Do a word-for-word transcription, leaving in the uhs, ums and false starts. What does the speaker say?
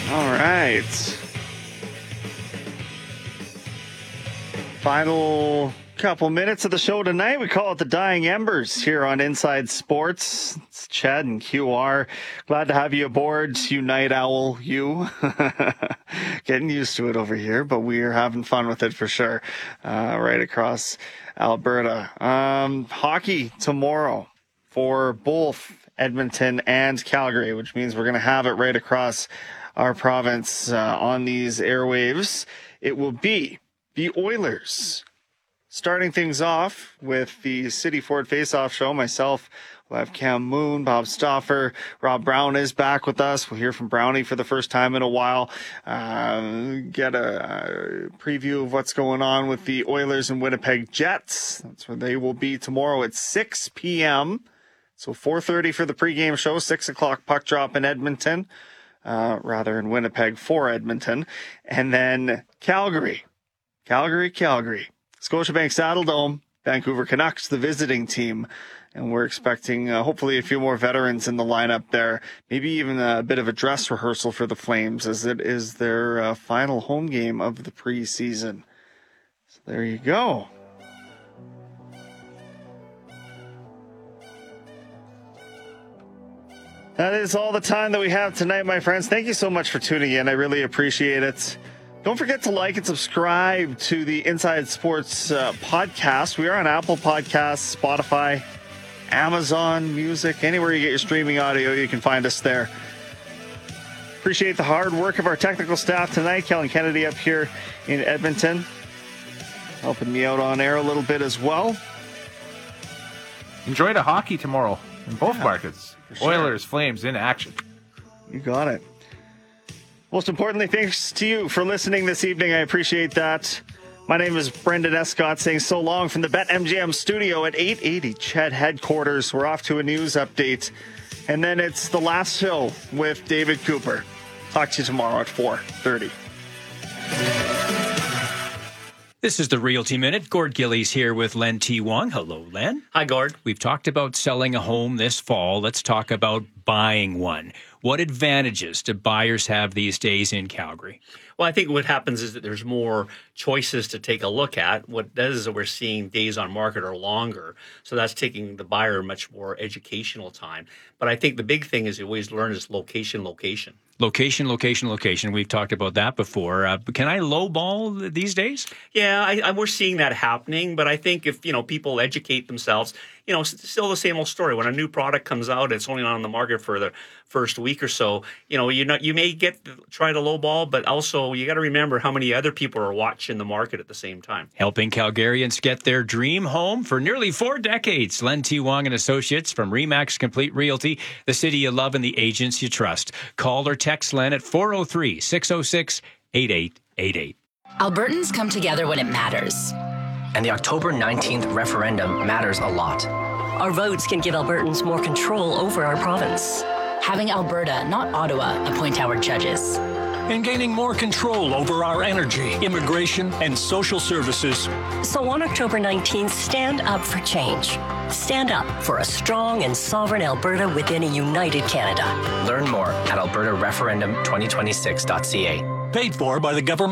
All right. Final couple minutes of the show tonight. We call it the Dying Embers here on Inside Sports. It's Chad and Q R. Glad to have you aboard, you night owl, you. Getting used to it over here, but we are having fun with it for sure. Uh, right across Alberta. Um, hockey tomorrow for both Edmonton and Calgary, which means we're going to have it right across our province uh, on these airwaves. It will be the Oilers starting things off with the City Ford Face-Off show. Myself, we'll have Cam Moon, Bob Stauffer, Rob Brown is back with us. We'll hear from Brownie for the first time in a while. Uh, get a, a preview of what's going on with the Oilers and Winnipeg Jets. That's where they will be tomorrow at six p.m. So four thirty for the pregame show, six o'clock puck drop in Edmonton, uh, rather in Winnipeg for Edmonton. And then Calgary, Calgary, Calgary. Scotiabank Saddledome, Vancouver Canucks, the visiting team. And we're expecting uh, hopefully a few more veterans in the lineup there. Maybe even a bit of a dress rehearsal for the Flames as it is their uh, final home game of the preseason. So there you go. That is all the time that we have tonight, my friends. Thank you so much for tuning in. I really appreciate it. Don't forget to like and subscribe to the Inside Sports uh, podcast. We are on Apple Podcasts, Spotify, Amazon Music, anywhere you get your streaming audio, you can find us there. Appreciate the hard work of our technical staff tonight. Kellen Kennedy up here in Edmonton, helping me out on air a little bit as well. Enjoy the hockey tomorrow in both yeah, markets. Sure. Oilers, Flames in action. You got it. Most importantly, thanks to you for listening this evening. I appreciate that. My name is Brendan Escott saying so long from the BetMGM studio at eight eighty Ched headquarters. We're off to a news update. And then it's the last show with David Cooper. Talk to you tomorrow at four thirty. This is the Realty Minute. Gord Gillies here with Len T. Wong. Hello, Len. Hi, Gord. We've talked about selling a home this fall. Let's talk about buying one. What advantages do buyers have these days in Calgary? Well, I think what happens is that there's more choices to take a look at. What does is that we're seeing days on market are longer. So that's taking the buyer much more educational time. But I think the big thing is you always learn is location, location. Location, location, location. We've talked about that before. Uh, can I lowball these days? Yeah, I, I, we're seeing that happening. But I think if, you know, people educate themselves, you know, it's still the same old story. When a new product comes out, it's only not on the market for the first week or so. You know, you not you may get try to lowball, but also you got to remember how many other people are watching the market at the same time. Helping Calgarians get their dream home for nearly four decades. Len T. Wong and Associates from Remax Complete Realty, the city you love and the agents you trust. Call or text Len at four oh three, six oh six, eight eight eight eight. Albertans come together when it matters. And the October nineteenth referendum matters a lot. Our votes can give Albertans more control over our province. Having Alberta, not Ottawa, appoint our judges. And gaining more control over our energy, immigration, and social services. So on October nineteenth, stand up for change. Stand up for a strong and sovereign Alberta within a united Canada. Learn more at alberta referendum twenty twenty-six dot c a. Paid for by the government.